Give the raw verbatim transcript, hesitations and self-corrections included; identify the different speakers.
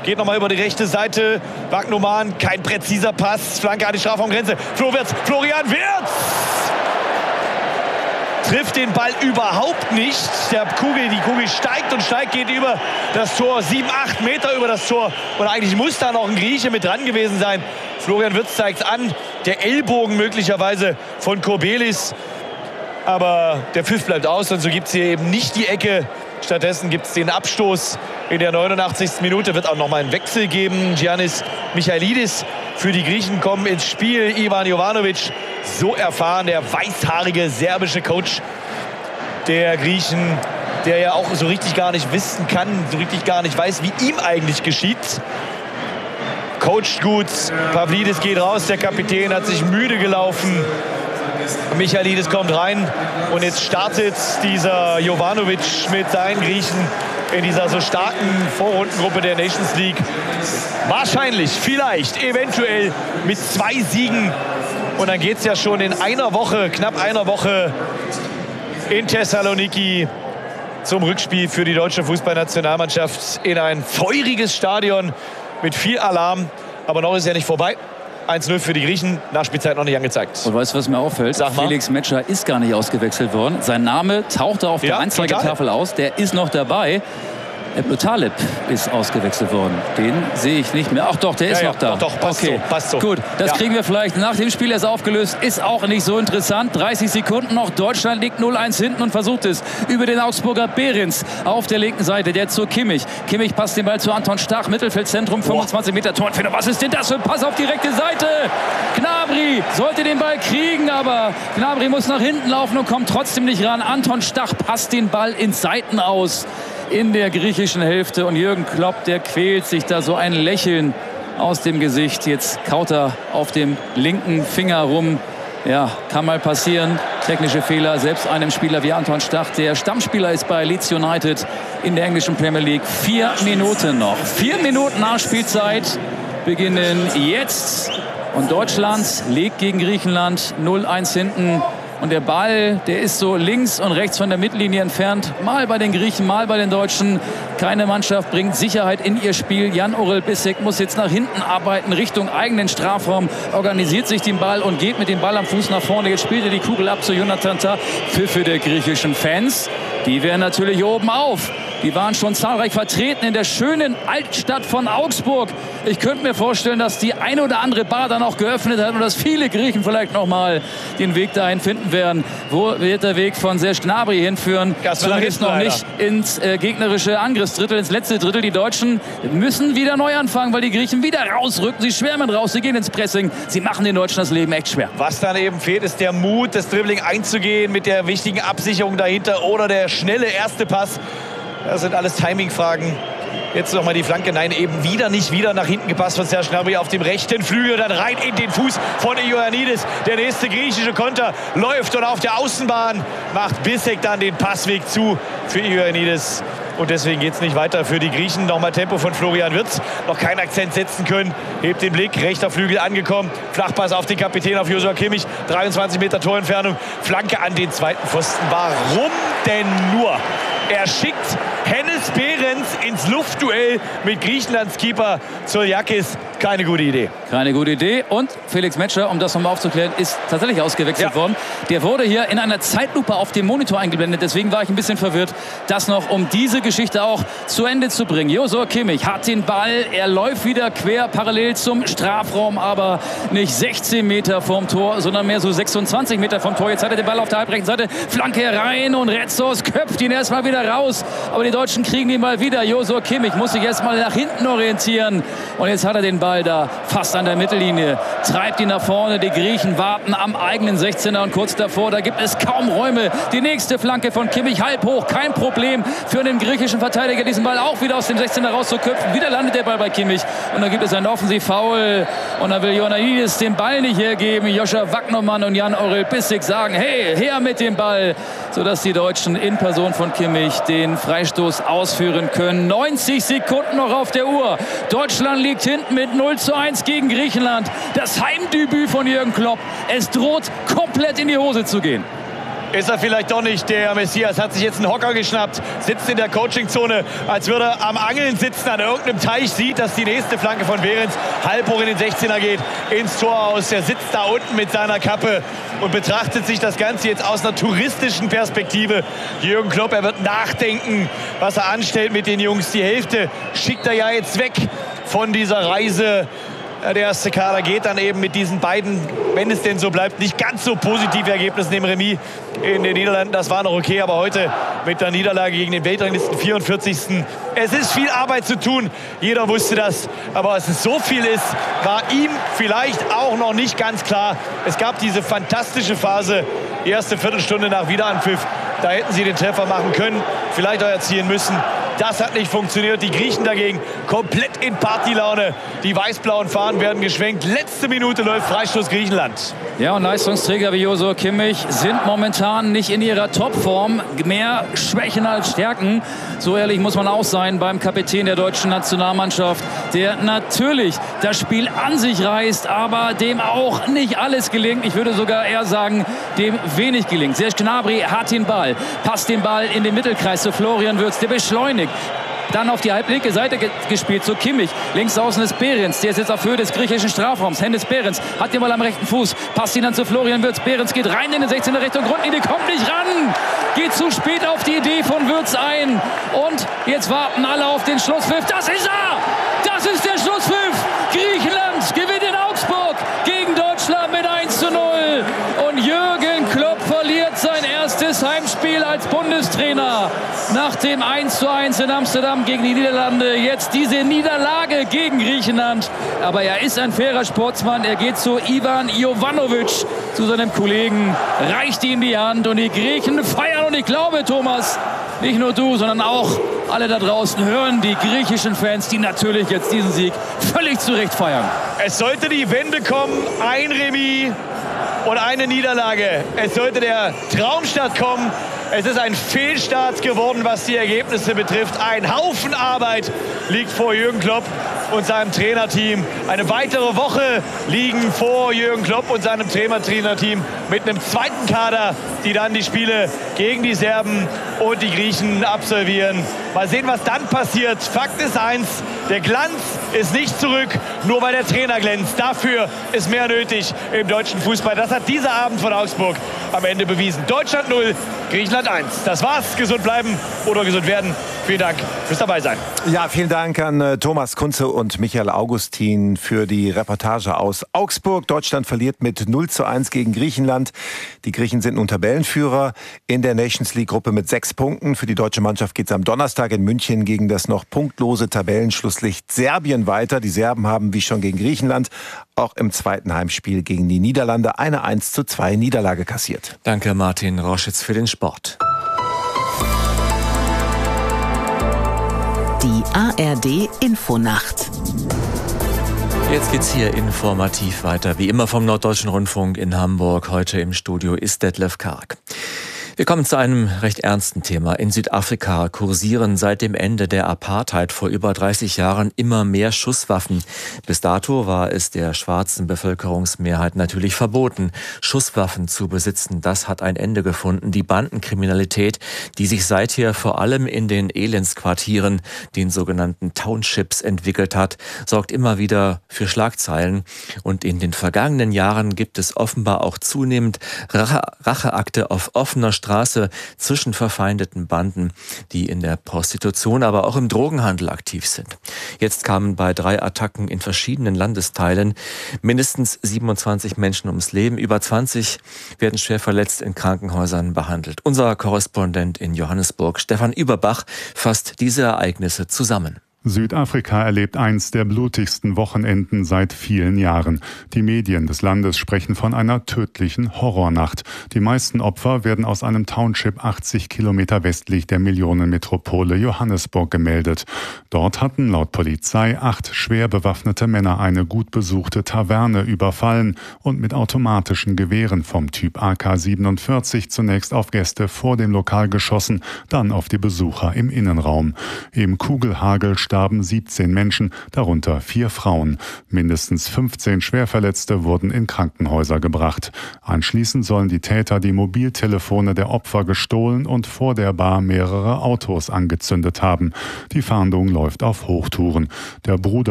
Speaker 1: geht nochmal über die rechte Seite. Wagnumann, kein präziser Pass. Flanke an die Strafraumgrenze. Flo Wirtz, Florian Wirtz! Trifft den Ball überhaupt nicht. Der Kugel, die Kugel steigt und steigt, geht über das Tor. Sieben, acht Meter über das Tor. Und eigentlich muss da noch ein Grieche mit dran gewesen sein. Florian Wirtz zeigt es an. Der Ellbogen möglicherweise von Kobelis. Aber der Pfiff bleibt aus und so gibt es hier eben nicht die Ecke. Stattdessen gibt es den Abstoß in der neunundachtzigsten Minute. Wird auch noch mal einen Wechsel geben. Giannis Michailidis für die Griechen kommen ins Spiel. Ivan Jovanovic, so erfahren, der weißhaarige serbische Coach der Griechen, der ja auch so richtig gar nicht wissen kann, so richtig gar nicht weiß, wie ihm eigentlich geschieht. Coacht gut. Pavlidis geht raus. Der Kapitän hat sich müde gelaufen. Michailidis kommt rein und jetzt startet dieser Jovanovic mit seinen Griechen in dieser so starken Vorrundengruppe der Nations League. Wahrscheinlich, vielleicht, eventuell mit zwei Siegen. Und dann geht es ja schon in einer Woche, knapp einer Woche in Thessaloniki zum Rückspiel für die deutsche Fußballnationalmannschaft in ein feuriges Stadion mit viel Alarm. Aber noch ist ja nicht vorbei. eins null für die Griechen, Nachspielzeit noch nicht angezeigt.
Speaker 2: Und weißt du, was mir auffällt?
Speaker 1: Sag mal.
Speaker 2: Felix Metscher ist gar nicht ausgewechselt worden. Sein Name tauchte auf der
Speaker 1: Ja,
Speaker 2: Anzeigetafel aus. Der ist noch dabei. Ebno Taleb ist ausgewechselt worden. Den sehe ich nicht mehr. Ach doch, der ist
Speaker 1: ja,
Speaker 2: noch da.
Speaker 1: Doch, doch, passt
Speaker 2: okay.
Speaker 1: so, passt so.
Speaker 2: Gut, das
Speaker 1: ja.
Speaker 2: kriegen wir vielleicht nach dem Spiel erst aufgelöst. Ist auch nicht so interessant. dreißig Sekunden noch. Deutschland liegt null eins hinten und versucht es über den Augsburger Behrens auf der linken Seite. Der zu Kimmich. Kimmich passt den Ball zu Anton Stach. Mittelfeldzentrum, fünfundzwanzig Meter Torentfernung. Was ist denn das für ein Pass auf die rechte Seite? Gnabry sollte den Ball kriegen, aber Gnabry muss nach hinten laufen und kommt trotzdem nicht ran. Anton Stach passt den Ball ins Seiten aus in der griechischen Hälfte und Jürgen Klopp, der quält sich da so ein Lächeln aus dem Gesicht. Jetzt kaut er auf dem linken Finger rum. Ja, kann mal passieren. Technische Fehler, selbst einem Spieler wie Anton Stach, der Stammspieler ist bei Leeds United in der englischen Premier League. Vier Minuten noch. Vier Minuten Nachspielzeit beginnen jetzt. Und Deutschland liegt gegen Griechenland null eins hinten. Und der Ball, der ist so links und rechts von der Mittellinie entfernt. Mal bei den Griechen, mal bei den Deutschen. Keine Mannschaft bringt Sicherheit in ihr Spiel. Jan-Orel Bissek muss jetzt nach hinten arbeiten, Richtung eigenen Strafraum. Organisiert sich den Ball und geht mit dem Ball am Fuß nach vorne. Jetzt spielt er die Kugel ab zu Jonathan Tah. Pfiffe der griechischen Fans. Die wären natürlich oben auf. Die waren schon zahlreich vertreten in der schönen Altstadt von Augsburg. Ich könnte mir vorstellen, dass die eine oder andere Bar dann auch geöffnet hat und dass viele Griechen vielleicht noch mal den Weg dahin finden werden. Wo wird der Weg von Serge Gnabry hinführen? Zumindest noch nicht ins äh, gegnerische Angriffsdrittel, ins letzte Drittel. Die Deutschen müssen wieder neu anfangen, weil die Griechen wieder rausrücken. Sie schwärmen raus, sie gehen ins Pressing. Sie machen den Deutschen das Leben echt schwer.
Speaker 1: Was dann eben fehlt, ist der Mut, das Dribbling einzugehen mit der wichtigen Absicherung dahinter oder der schnelle erste Pass. Das sind alles Timing-Fragen. Jetzt noch mal die Flanke. Nein, eben wieder nicht wieder nach hinten gepasst von Serge Gnabry auf dem rechten Flügel. Dann rein in den Fuß von Ioannidis. Der nächste griechische Konter läuft und auf der Außenbahn macht Bissek dann den Passweg zu für Ioannidis. Und deswegen geht es nicht weiter für die Griechen. Nochmal Tempo von Florian Wirtz. Noch keinen Akzent setzen können. Hebt den Blick. Rechter Flügel angekommen. Flachpass auf den Kapitän, auf Joshua Kimmich. dreiundzwanzig Meter Torentfernung. Flanke an den zweiten Pfosten. Warum denn nur? Er schickt Hennes Behrens ins Luftduell mit Griechenlands Keeper Zoliakis. Keine gute Idee.
Speaker 2: Keine gute Idee. Und Felix Metscher, um das nochmal aufzuklären, ist tatsächlich ausgewechselt ja. worden. Der wurde hier in einer Zeitlupe auf dem Monitor eingeblendet. Deswegen war ich ein bisschen verwirrt, das noch, um diese Geschichte auch zu Ende zu bringen. Joshua Kimmich hat den Ball. Er läuft wieder quer parallel zum Strafraum, aber nicht sechzehn Meter vom Tor, sondern mehr so sechsundzwanzig Meter vom Tor. Jetzt hat er den Ball auf der halbrechten Seite. Flanke herein und Retzos köpft ihn erstmal wieder raus. Aber die Deutschen kriegen ihn mal wieder. Joshua Kimmich muss sich erstmal nach hinten orientieren. Und jetzt hat er den Ball da fast an der Mittellinie. Treibt ihn nach vorne. Die Griechen warten am eigenen sechzehner und kurz davor, da gibt es kaum Räume. Die nächste Flanke von Kimmich halb hoch. Kein Problem für den griechischen Verteidiger, diesen Ball auch wieder aus dem sechzehner rauszuköpfen. Wieder landet der Ball bei Kimmich. Und dann gibt es einen Offensivfoul. Und dann will Ioannidis den Ball nicht hergeben. Joshua Wagnumann und Jan-Orel Bissek sagen, hey, her mit dem Ball. Sodass die Deutschen in Person von Kimmich den Freistoß ausführen können. neunzig Sekunden noch auf der Uhr. Deutschland liegt hinten mit null zu eins gegen Griechenland. Das Heimdebüt von Jürgen Klopp. Es droht komplett in die Hose zu gehen.
Speaker 1: ist er vielleicht doch nicht. Der Messias hat sich jetzt einen Hocker geschnappt, sitzt in der Coachingzone, als würde er am Angeln sitzen an irgendeinem Teich, sieht, dass die nächste Flanke von Behrens halb hoch in den sechzehner geht, ins Tor aus. Er sitzt da unten mit seiner Kappe und betrachtet sich das Ganze jetzt aus einer touristischen Perspektive. Jürgen Klopp, er wird nachdenken, was er anstellt mit den Jungs. Die Hälfte schickt er ja jetzt weg von dieser Reise. Der erste Kader geht dann eben mit diesen beiden, wenn es denn so bleibt, nicht ganz so positive Ergebnissen im Remis in den Niederlanden. Das war noch okay, aber heute mit der Niederlage gegen den Weltranglisten vierundvierzigsten Es ist viel Arbeit zu tun, jeder wusste das. Aber dass es so viel ist, war ihm vielleicht auch noch nicht ganz klar. Es gab diese fantastische Phase, die erste Viertelstunde nach Wiederanpfiff. Da hätten sie den Treffer machen können, vielleicht auch erzielen müssen. Das hat nicht funktioniert. Die Griechen dagegen komplett in Partylaune. Die weiß-blauen Fahnen werden geschwenkt. Letzte Minute läuft Freistoß Griechenland.
Speaker 2: Ja, und Leistungsträger wie Joshua Kimmich sind momentan nicht in ihrer Topform. Mehr Schwächen als Stärken. So ehrlich muss man auch sein beim Kapitän der deutschen Nationalmannschaft, der natürlich das Spiel an sich reißt, aber dem auch nicht alles gelingt. Ich würde sogar eher sagen, dem wenig gelingt. Serge Gnabry hat den Ball, passt den Ball in den Mittelkreis zu Florian Wirtz, der beschleunigt. Dann auf die halblinke Seite gespielt zu Kimmich. Links außen ist Behrens. Der ist jetzt auf Höhe des griechischen Strafraums. Hennes Behrens hat den Ball am rechten Fuß. Passt ihn dann zu Florian Wirtz. Behrens geht rein in den sechzehner Richtung Grundlinie. Kommt nicht ran. Geht zu spät auf die Idee von Wirtz ein. Und jetzt warten alle auf den Schlusspfiff. Das ist er! Das ist der Schlusspfiff! Griechenland gewinnt in Augsburg gegen Deutschland mit eins zu null. Und Jürgen Klopp verliert sein erstes Heimspiel als Bundestrainer. Nach dem eins zu eins in Amsterdam gegen die Niederlande. Jetzt diese Niederlage gegen Griechenland. Aber er ist ein fairer Sportsmann. Er geht zu Ivan Jovanovic, zu seinem Kollegen, reicht ihm die Hand. Und die Griechen feiern. Und ich glaube, Thomas, nicht nur du, sondern auch alle da draußen hören die griechischen Fans, die natürlich jetzt diesen Sieg völlig zu Recht feiern.
Speaker 1: Es sollte die Wende kommen. Ein Remis und eine Niederlage. Es sollte der Traumstart kommen. Es ist ein Fehlstart geworden, was die Ergebnisse betrifft. Ein Haufen Arbeit liegt vor Jürgen Klopp und seinem Trainerteam. Eine weitere Woche liegen vor Jürgen Klopp und seinem Trainerteam mit einem zweiten Kader, die dann die Spiele gegen die Serben und die Griechen absolvieren. Mal sehen, was dann passiert. Fakt ist eins, der Glanz ist nicht zurück, nur weil der Trainer glänzt. Dafür ist mehr nötig im deutschen Fußball. Das hat dieser Abend von Augsburg am Ende bewiesen. Deutschland null, Griechenland eins. Das war's. Gesund bleiben oder gesund werden. Vielen Dank fürs Dabeisein.
Speaker 3: Ja, vielen Dank an äh, Thomas Kunze und Michael Augustin für die Reportage aus Augsburg. Deutschland verliert mit null zu eins gegen Griechenland. Die Griechen sind nun Tabellenführer in der Nations League-Gruppe mit sechs Punkten. Für die deutsche Mannschaft geht es am Donnerstag in München gegen das noch punktlose Tabellenschlusslicht Serbien weiter. Die Serben haben, wie schon gegen Griechenland, auch im zweiten Heimspiel gegen die Niederlande eine eins zu zwei Niederlage kassiert.
Speaker 4: Danke Martin Roschitz für den Sport.
Speaker 5: Die A R D Infonacht.
Speaker 4: Jetzt geht's hier informativ weiter. Wie immer vom Norddeutschen Rundfunk in Hamburg. Heute im Studio ist Detlef Karg. Wir kommen zu einem recht ernsten Thema. In Südafrika kursieren seit dem Ende der Apartheid vor über dreißig Jahren immer mehr Schusswaffen. Bis dato war es der schwarzen Bevölkerungsmehrheit natürlich verboten, Schusswaffen zu besitzen. Das hat ein Ende gefunden. Die Bandenkriminalität, die sich seither vor allem in den Elendsquartieren, den sogenannten Townships, entwickelt hat, sorgt immer wieder für Schlagzeilen. Und in den vergangenen Jahren gibt es offenbar auch zunehmend Rache, Racheakte auf offener Straße zwischen verfeindeten Banden, die in der Prostitution, aber auch im Drogenhandel aktiv sind. Jetzt kamen bei drei Attacken in verschiedenen Landesteilen mindestens siebenundzwanzig Menschen ums Leben. Über zwanzig werden schwer verletzt in Krankenhäusern behandelt. Unser Korrespondent in Johannesburg, Stefan Überbach, fasst diese Ereignisse zusammen.
Speaker 6: Südafrika erlebt eins der blutigsten Wochenenden seit vielen Jahren. Die Medien des Landes sprechen von einer tödlichen Horrornacht. Die meisten Opfer werden aus einem Township achtzig Kilometer westlich der Millionenmetropole Johannesburg gemeldet. Dort hatten laut Polizei acht schwer bewaffnete Männer eine gut besuchte Taverne überfallen und mit automatischen Gewehren vom Typ A K siebenundvierzig zunächst auf Gäste vor dem Lokal geschossen, dann auf die Besucher im Innenraum. Im Kugelhagel starben siebzehn Menschen, darunter vier Frauen. Mindestens fünfzehn Schwerverletzte wurden in Krankenhäuser gebracht. Anschließend sollen die Täter die Mobiltelefone der Opfer gestohlen und vor der Bar mehrere Autos angezündet haben. Die Fahndung läuft auf Hochtouren. Der Bruder